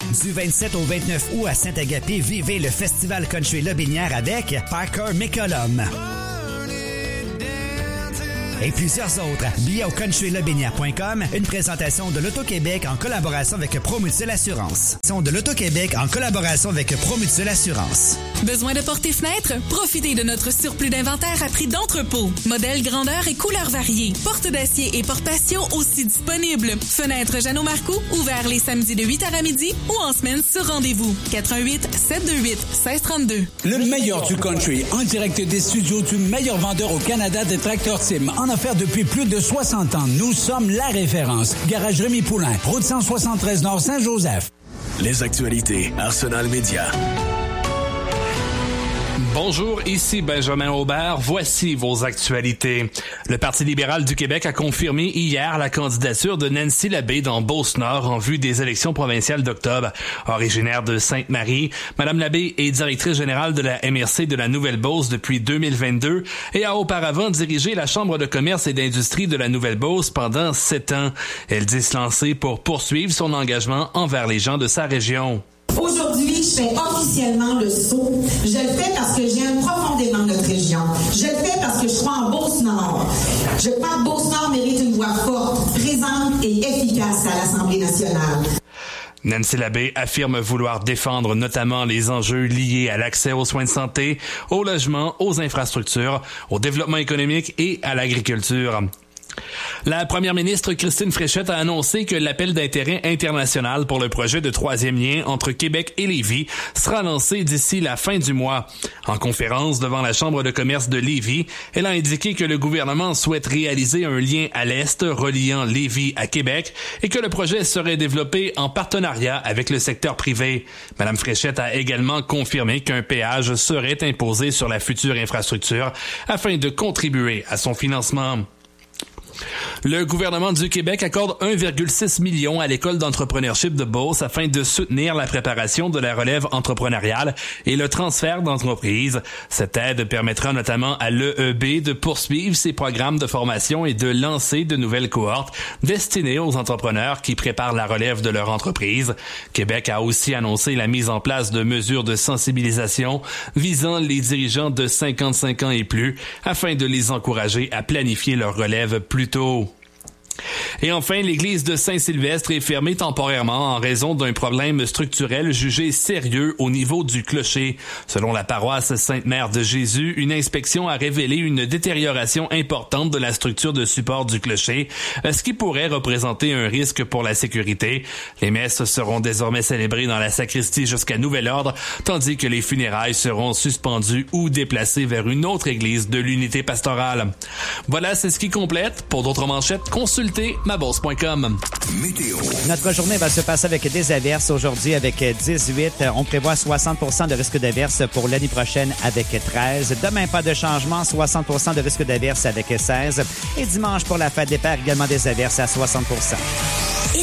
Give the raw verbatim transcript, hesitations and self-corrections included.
Du vingt-sept au vingt-neuf août à Saint-Agapé, vivez le Festival Country Lobinière avec Parker McCollum. Et plusieurs autres. Billets au country lobinière point com, une présentation de l'Auto-Québec en collaboration avec Promutuelle Assurance. De l'Auto-Québec en collaboration avec Promutuelle Assurance. Besoin de portes et fenêtres? Profitez de notre surplus d'inventaire à prix d'entrepôt. Modèles, grandeurs et couleurs variées. Portes d'acier et portes patio aussi disponibles. Fenêtres Jeannot Marcoux, ouvert les samedis de huit heures à midi ou en semaine sur rendez-vous. quatre un huit, sept deux huit, un six trois deux. Le meilleur du country, en direct des studios du meilleur vendeur au Canada de Tracteur Tim. En affaires depuis plus de soixante ans, nous sommes la référence. Garage Rémi Poulain, route cent soixante-treize Nord Saint-Joseph. Les actualités, Arsenal Média. Bonjour, ici Benjamin Aubert. Voici vos actualités. Le Parti libéral du Québec a confirmé hier la candidature de Nancy Labbé dans Beauce-Nord en vue des élections provinciales d'octobre. Originaire de Sainte-Marie, Mme Labbé est directrice générale de la M R C de la Nouvelle-Beauce depuis deux mille vingt-deux et a auparavant dirigé la Chambre de commerce et d'industrie de la Nouvelle-Beauce pendant sept ans. Elle dit se lancer pour poursuivre son engagement envers les gens de sa région. Aujourd'hui, je fais officiellement le saut. Je le fais parce que j'aime profondément notre région. Je le fais parce que je crois en Beauce-Nord. Je crois que Beauce-Nord mérite une voix forte, présente et efficace à l'Assemblée nationale. Nancy Labbé affirme vouloir défendre notamment les enjeux liés à l'accès aux soins de santé, au logement, aux infrastructures, au développement économique et à l'agriculture. La première ministre Christine Fréchette a annoncé que l'appel d'intérêt international pour le projet de troisième lien entre Québec et Lévis sera lancé d'ici la fin du mois. En conférence devant la Chambre de commerce de Lévis, elle a indiqué que le gouvernement souhaite réaliser un lien à l'Est reliant Lévis à Québec et que le projet serait développé en partenariat avec le secteur privé. Madame Fréchette a également confirmé qu'un péage serait imposé sur la future infrastructure afin de contribuer à son financement. Le gouvernement du Québec accorde un virgule six million à l'école d'entrepreneurship de Beauce afin de soutenir la préparation de la relève entrepreneuriale et le transfert d'entreprises. Cette aide permettra notamment à l'E E B de poursuivre ses programmes de formation et de lancer de nouvelles cohortes destinées aux entrepreneurs qui préparent la relève de leur entreprise. Québec a aussi annoncé la mise en place de mesures de sensibilisation visant les dirigeants de cinquante-cinq ans et plus afin de les encourager à planifier leur relève plus tôt. Et enfin, l'église de Saint-Sylvestre est fermée temporairement en raison d'un problème structurel jugé sérieux au niveau du clocher. Selon la paroisse Sainte-Mère de Jésus, une inspection a révélé une détérioration importante de la structure de support du clocher, ce qui pourrait représenter un risque pour la sécurité. Les messes seront désormais célébrées dans la sacristie jusqu'à nouvel ordre, tandis que les funérailles seront suspendues ou déplacées vers une autre église de l'unité pastorale. Voilà, c'est ce qui complète. Pour d'autres manchettes, consultez ma bourse point com. Météo. Notre journée va se passer avec des averses aujourd'hui avec dix-huit. On prévoit soixante pour cent de risque d'averse pour l'année prochaine avec treize. Demain, pas de changement, soixante pour cent de risque d'averse avec seize. Et dimanche, pour la fête des pères, également des averses à soixante pour cent.